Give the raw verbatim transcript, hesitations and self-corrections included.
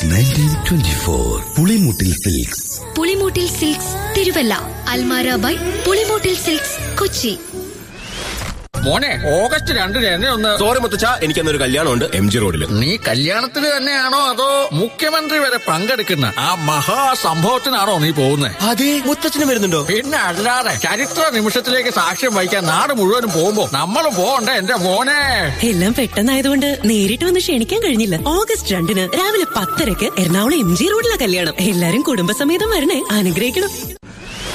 Nineteen twenty four Pulimoottil silks. Pulimoottil silks Thiruvalla. Almara by Pulimoottil silks Kochi. മോനെ, August രണ്ടിന് എന്നെ ഒന്ന്. സോറി മുത്തച്ഛ, എനിക്കെന്നൊരു കല്യാണമുണ്ട് എം ജി റോഡിൽ. നീ കല്യാണത്തിന് തന്നെയാണോ അതോ മുഖ്യമന്ത്രി വരെ പങ്കെടുക്കുന്ന ആ മഹാസംഭവത്തിനാണോ നീ പോകുന്നത്? അതെ, മുത്തച്ഛനും വരുന്നുണ്ടോ? പിന്നെ അല്ലാതെ ചരിത്ര നിമിഷത്തിലേക്ക് സാക്ഷ്യം വഹിക്കാൻ നാട് മുഴുവനും പോകുമ്പോ നമ്മളും പോകണ്ടേ എന്റെ മോനെ? എല്ലാം പെട്ടെന്നായതുകൊണ്ട് നേരിട്ട് വന്ന് ക്ഷണിക്കാൻ കഴിഞ്ഞില്ല. ഓഗസ്റ്റ് രണ്ടിന് രാവിലെ പത്തരക്ക് എറണാകുളം എം ജി റോഡിലെ കല്യാണം. എല്ലാരും കുടുംബസമേതം വരണേ, അനുഗ്രഹിക്കണം.